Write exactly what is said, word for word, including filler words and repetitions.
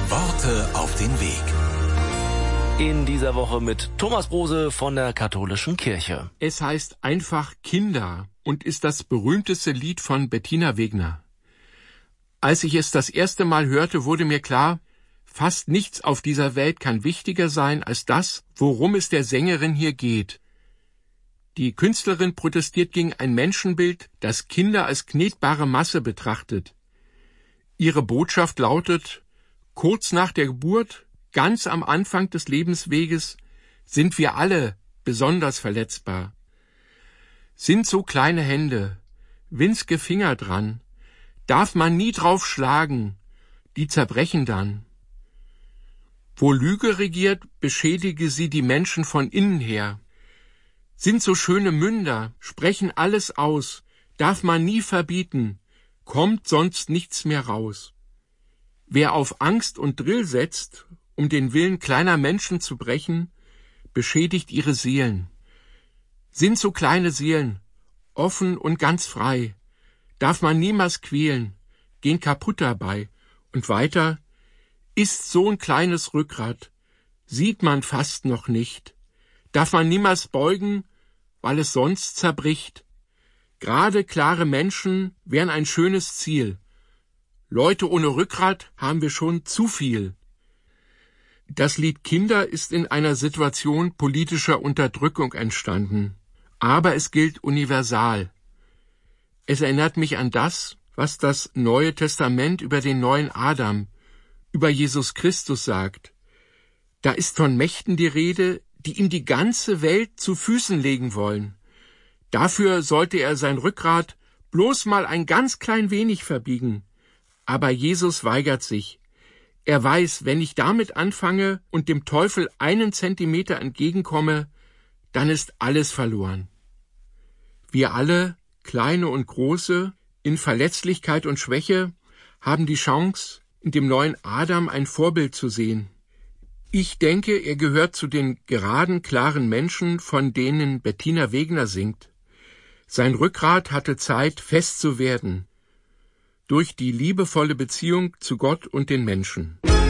Worte auf den Weg. In dieser Woche mit Thomas Brose von der Katholischen Kirche. Es heißt einfach Kinder und ist das berühmteste Lied von Bettina Wegner. Als ich es das erste Mal hörte, wurde mir klar, fast nichts auf dieser Welt kann wichtiger sein als das, worum es der Sängerin hier geht. Die Künstlerin protestiert gegen ein Menschenbild, das Kinder als knetbare Masse betrachtet. Ihre Botschaft lautet: Kurz nach der Geburt, ganz am Anfang des Lebensweges, sind wir alle besonders verletzbar. Sind so kleine Hände, winzige Finger dran, darf man nie drauf schlagen, die zerbrechen dann. Wo Lüge regiert, beschädige sie die Menschen von innen her. Sind so schöne Münder, sprechen alles aus, darf man nie verbieten, kommt sonst nichts mehr raus. Wer auf Angst und Drill setzt, um den Willen kleiner Menschen zu brechen, beschädigt ihre Seelen. Sind so kleine Seelen, offen und ganz frei, darf man niemals quälen, gehen kaputt dabei. Und weiter, ist so ein kleines Rückgrat, sieht man fast noch nicht, darf man niemals beugen, weil es sonst zerbricht. Gerade klare Menschen wären ein schönes Ziel. Leute ohne Rückgrat haben wir schon zu viel. Das Lied Kinder ist in einer Situation politischer Unterdrückung entstanden, aber es gilt universal. Es erinnert mich an das, was das Neue Testament über den neuen Adam, über Jesus Christus sagt. Da ist von Mächten die Rede, die ihm die ganze Welt zu Füßen legen wollen. Dafür sollte er sein Rückgrat bloß mal ein ganz klein wenig verbiegen. Aber Jesus weigert sich. Er weiß, wenn ich damit anfange und dem Teufel einen Zentimeter entgegenkomme, dann ist alles verloren. Wir alle, Kleine und Große, in Verletzlichkeit und Schwäche, haben die Chance, in dem neuen Adam ein Vorbild zu sehen. Ich denke, er gehört zu den geraden, klaren Menschen, von denen Bettina Wegner singt. Sein Rückgrat hatte Zeit, fest zu werden, durch die liebevolle Beziehung zu Gott und den Menschen.